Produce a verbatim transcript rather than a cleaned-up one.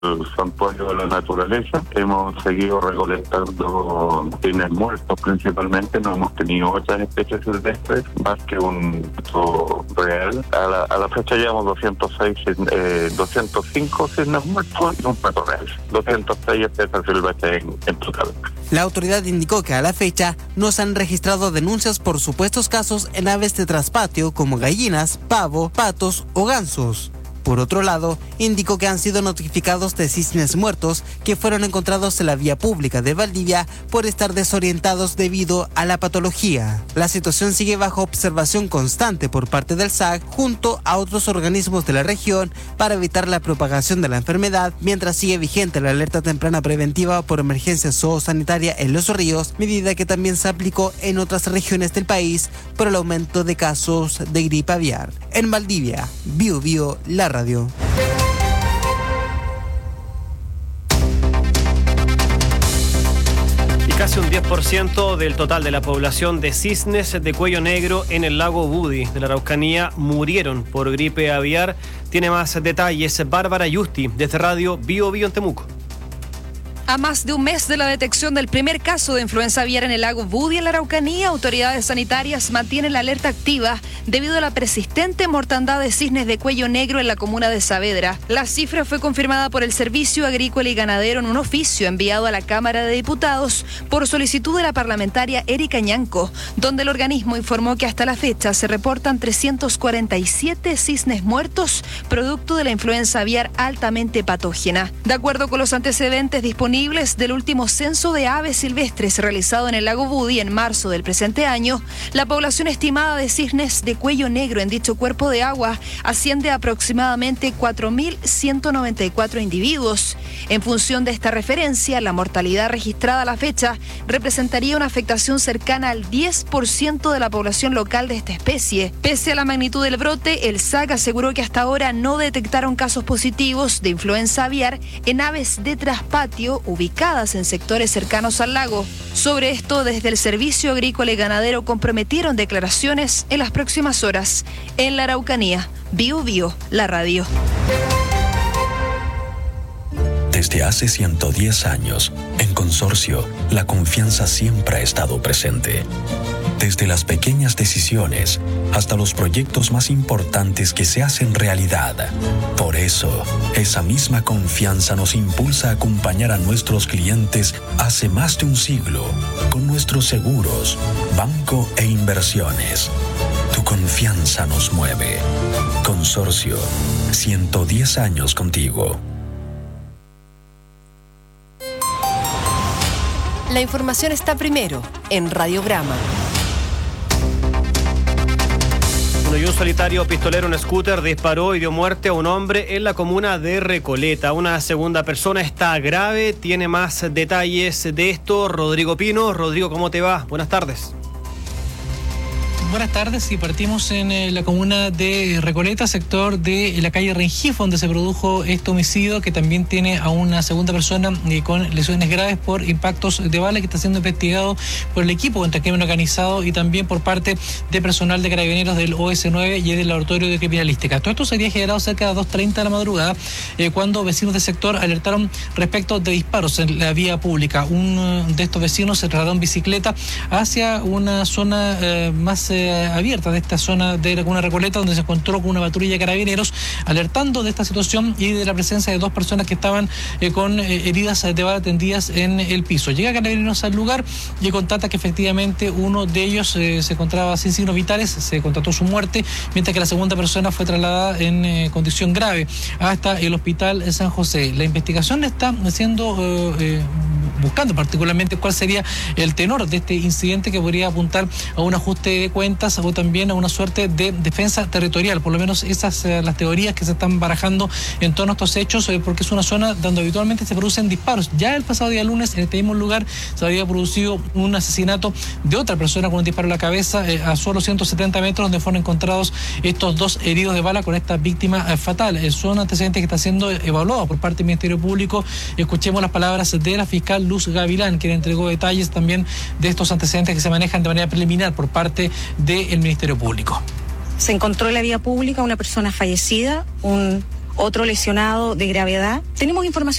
el santuario de la naturaleza. Hemos seguido recolectando cisnes muertos principalmente, no hemos tenido otras especies silvestres más que un pato real. A la, a la fecha llevamos doscientos seis, eh, doscientos cinco cisnes muertos y un pato real. doscientos seis especies silvestres en, en total. La autoridad indicó que a la fecha no se han registrado denuncias por supuestos casos en aves de traspatio como gallinas, pavo, patos o gansos. Por otro lado, indicó que han sido notificados de cisnes muertos que fueron encontrados en la vía pública de Valdivia por estar desorientados debido a la patología. La situación sigue bajo observación constante por parte del S A C junto a otros organismos de la región para evitar la propagación de la enfermedad, mientras sigue vigente la alerta temprana preventiva por emergencia zoosanitaria en Los Ríos, medida que también se aplicó en otras regiones del país por el aumento de casos de gripe aviar. En Valdivia, Bio Bio, la radio. Y casi un diez por ciento del total de la población de cisnes de cuello negro en el lago Budi de la Araucanía murieron por gripe aviar. Tiene más detalles Bárbara Yusti desde Radio Bio Bio en Temuco. A más de un mes de la detección del primer caso de influenza aviar en el lago Budi en la Araucanía, autoridades sanitarias mantienen la alerta activa debido a la persistente mortandad de cisnes de cuello negro en la comuna de Saavedra. La cifra fue confirmada por el Servicio Agrícola y Ganadero en un oficio enviado a la Cámara de Diputados por solicitud de la parlamentaria Erika Ñanco, donde el organismo informó que hasta la fecha se reportan trescientos cuarenta y siete cisnes muertos producto de la influenza aviar altamente patógena. De acuerdo con los antecedentes disponibles del último censo de aves silvestres realizado en el lago Budi en marzo del presente año, la población estimada de cisnes de cuello negro en dicho cuerpo de agua asciende a aproximadamente cuatro mil ciento noventa y cuatro individuos. En función de esta referencia, la mortalidad registrada a la fecha representaría una afectación cercana al diez por ciento de la población local de esta especie. Pese a la magnitud del brote, el S A C aseguró que hasta ahora no detectaron casos positivos de influenza aviar en aves de traspatio ubicadas en sectores cercanos al lago. Sobre esto, desde el Servicio Agrícola y Ganadero comprometieron declaraciones en las próximas horas. En la Araucanía, Bio Bio, la radio. Desde hace ciento diez años, en Consorcio, la confianza siempre ha estado presente. Desde las pequeñas decisiones hasta los proyectos más importantes que se hacen realidad. Por eso, esa misma confianza nos impulsa a acompañar a nuestros clientes hace más de un siglo con nuestros seguros, banco e inversiones. Tu confianza nos mueve. Consorcio, ciento diez años contigo. La información está primero en Radiograma. Y un solitario pistolero en scooter disparó y dio muerte a un hombre en la comuna de Recoleta. Una segunda persona está grave. Tiene más detalles de esto Rodrigo Pino. Rodrigo, ¿cómo te va? Buenas tardes. Buenas tardes, y partimos en eh, la comuna de Recoleta, sector de la calle Rengifo, donde se produjo este homicidio, que también tiene a una segunda persona eh, con lesiones graves por impactos de bala, que está siendo investigado por el equipo contra el crimen organizado y también por parte de personal de carabineros del O S nueve y del laboratorio de criminalística. Todo esto sería generado cerca de las dos treinta de la madrugada, eh, cuando vecinos del sector alertaron respecto de disparos en la vía pública. Uno de estos vecinos se trasladó en bicicleta hacia una zona eh, más eh, abierta de esta zona de la comuna Recoleta, donde se encontró con una patrulla de carabineros alertando de esta situación y de la presencia de dos personas que estaban eh, con eh, heridas de bala tendidas en el piso. Llega carabineros al lugar y constata que efectivamente uno de ellos eh, se encontraba sin signos vitales, se constató su muerte, mientras que la segunda persona fue trasladada en eh, condición grave hasta el hospital San José. La investigación está haciendo eh, eh, buscando particularmente cuál sería el tenor de este incidente, que podría apuntar a un ajuste de cuentas o también a una suerte de defensa territorial. Por lo menos esas eh, las teorías que se están barajando en torno a estos hechos, eh, porque es una zona donde habitualmente se producen disparos. Ya el pasado día lunes, en este mismo lugar, se había producido un asesinato de otra persona con un disparo en la cabeza eh, a solo ciento setenta metros, donde fueron encontrados estos dos heridos de bala con esta víctima eh, fatal. Eh, son antecedentes que están siendo evaluados por parte del Ministerio Público. Escuchemos las palabras de la fiscal Luz Gavilán, quien entregó detalles también de estos antecedentes que se manejan de manera preliminar por parte del Ministerio Público. Se encontró en la vía pública una persona fallecida, un otro lesionado de gravedad. Tenemos información